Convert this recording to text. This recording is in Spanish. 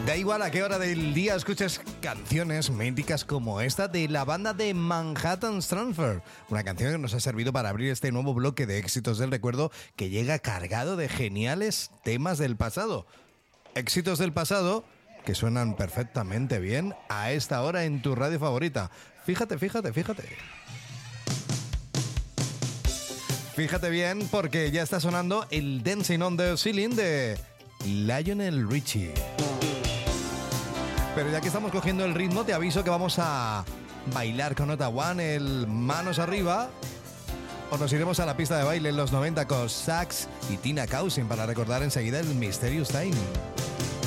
Da igual a qué hora del día escuches canciones míticas como esta de la banda de Manhattan Transfer, una canción que nos ha servido para abrir este nuevo bloque de éxitos del recuerdo que llega cargado de geniales temas del pasado. Éxitos del pasado que suenan perfectamente bien a esta hora en tu radio favorita. Fíjate. Fíjate bien porque ya está sonando el Dancing on the Ceiling de Lionel Richie. Pero ya que estamos cogiendo el ritmo, te aviso que vamos a bailar con Nota One, el manos arriba, o nos iremos a la pista de baile en los 90 con Sax y Tina Cousin para recordar enseguida el Mysterious Time.